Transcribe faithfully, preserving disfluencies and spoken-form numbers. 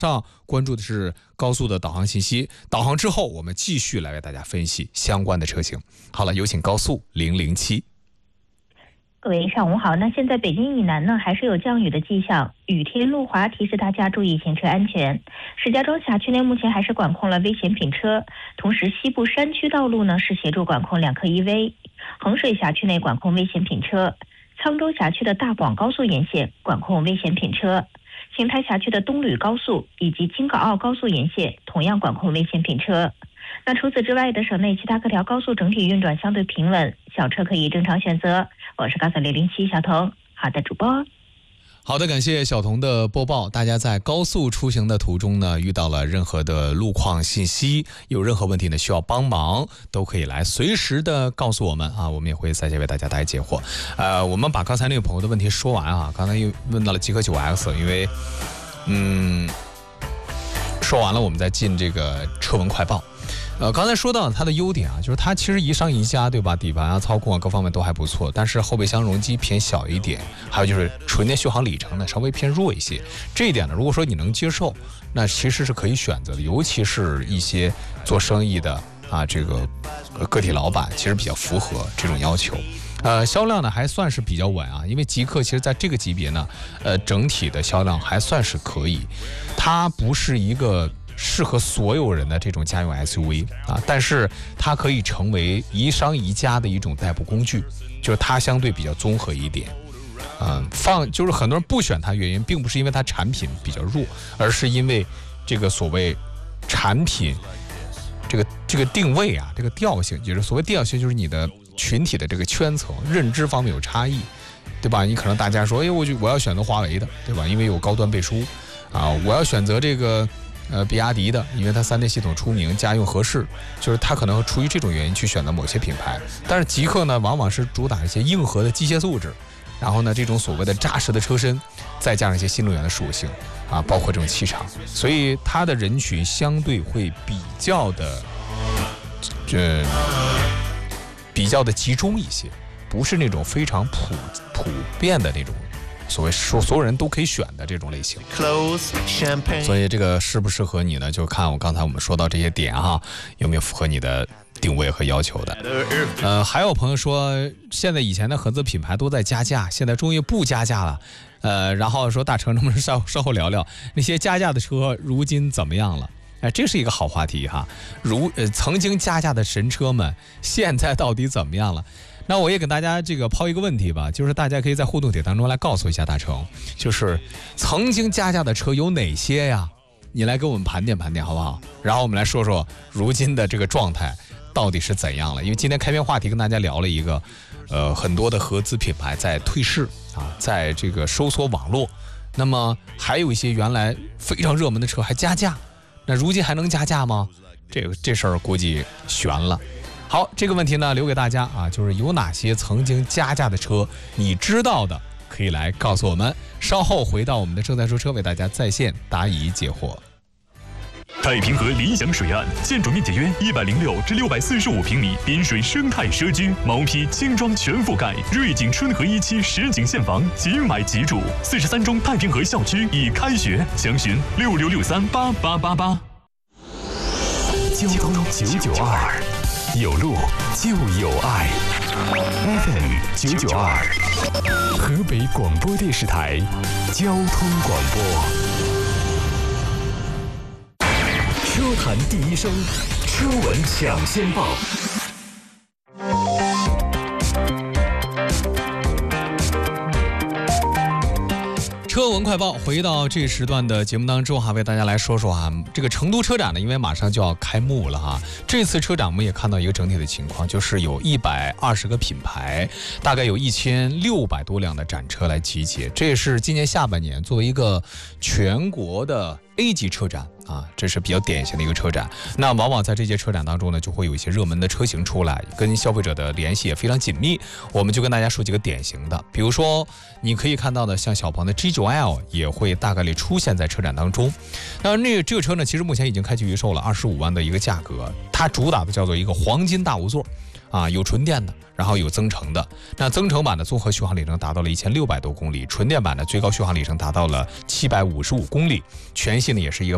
上关注的是高速的导航信息，导航之后我们继续来为大家分析相关的车型。好了，有请高速零零七。 各位上午好，那现在北京以南呢还是有降雨的迹象，雨天路滑，提示大家注意行车安全。石家庄辖区内目前还是管控了危险品车，同时西部山区道路呢是协助管控两科一危。衡水辖区内管控危险品车，沧州辖区的大广高速沿线管控危险品车，邢台辖区的东吕高速以及京港澳高速沿线同样管控危险品车。那除此之外的省内其他各条高速整体运转相对平稳，小车可以正常选择。我是高速零零七小童。好的，主播。 好的，感谢小童的播报。大家在高速出行的途中呢，遇到了任何的路况信息，有任何问题呢需要帮忙，都可以来随时的告诉我们啊，我们也会在线为大家来解惑。呃，我们把刚才那个朋友的问题说完啊，刚才又问到了极氪 九 X， 因为嗯说完了，我们再进这个车闻快报。呃，刚才说到它的优点啊，就是它其实宜上宜家，对吧？底盘啊、操控啊各方面都还不错，但是后备箱容积偏小一点，还有就是纯电续航里程呢稍微偏弱一些。这一点呢，如果说你能接受，那其实是可以选择的，尤其是一些做生意的啊，这个个体老板，其实比较符合这种要求。呃，销量呢还算是比较稳啊，因为极氪其实在这个级别呢，呃，整体的销量还算是可以，它不是一个适合所有人的这种家用 S U V 啊，但是它可以成为宜商宜家的一种代步工具，就是它相对比较综合一点。嗯，放就是很多人不选它原因，并不是因为它产品比较弱，而是因为这个所谓产品这个这个定位啊，这个调性，就是所谓调性，就是你的群体的这个圈层认知方面有差异，对吧？你可能大家说，哎，我就我要选择华为的，对吧？因为有高端背书啊，我要选择这个。呃，比亚迪的，因为它三电系统出名，家用合适，就是它可能出于这种原因去选择某些品牌。但是极氪呢，往往是主打一些硬核的机械素质，然后呢，这种所谓的扎实的车身，再加上一些新能源的属性啊，包括这种气场，所以它的人群相对会比较的，这比较的集中一些，不是那种非常普普遍的那种。所谓说所有人都可以选的这种类型，所以这个适不适合你呢？就看我刚才我们说到这些点哈，有没有符合你的定位和要求的。呃，还有朋友说，现在以前的合资品牌都在加价，现在终于不加价了。呃，然后说大成能不能稍稍后聊聊那些加价的车如今怎么样了？哎，这是一个好话题哈。如呃曾经加价的神车们，现在到底怎么样了？那我也给大家这个抛一个问题吧，就是大家可以在互动帖当中来告诉一下大成，就是曾经加价的车有哪些呀？你来给我们盘点盘点好不好？然后我们来说说如今的这个状态到底是怎样了？因为今天开篇话题跟大家聊了一个，呃，很多的合资品牌在退市啊，在这个收缩网络，那么还有一些原来非常热门的车还加价，那如今还能加价吗？这个这事儿估计悬了。好，这个问题呢留给大家啊，就是有哪些曾经加价的车你知道的，可以来告诉我们。稍后回到我们的正在说车，为大家在线答疑解惑。 太平河理想水岸，建筑面积约一百零六至六百四十五平米，滨水生态社区，毛坯轻装全覆盖，瑞景春和一期实景现房，即买即住。四十三中太平河校区已开学，详询六六六三八八八八。交通九九二。有路就有爱 ，F M 九九二，河北广播电视台交通广播。车坛第一声，车闻抢先报。 车闻快报，回到这时段的节目当中哈，为大家来说说哈，这个成都车展呢，因为马上就要开幕了哈。这次车展我们也看到一个整体的情况，就是有一百二十个品牌，大概有一千六百多辆的展车来集结。这也是今年下半年作为一个全国的 A 级车展啊，这是比较典型的一个车展。那往往在这届车展当中呢，就会有一些热门的车型出来，跟消费者的联系也非常紧密。我们就跟大家说几个典型的，比如说你可以看到的，像小鹏的 G 九 L 也会大概率出现在车展当中。那那个这个车呢，其实目前已经开启预售了，二十五万的一个价格，它主打的叫做一个黄金大无座。啊，有纯电的，然后有增程的。那增程版的综合续航里程达到了一千六百多公里，纯电版的最高续航里程达到了七百五十五公里。全系呢也是一个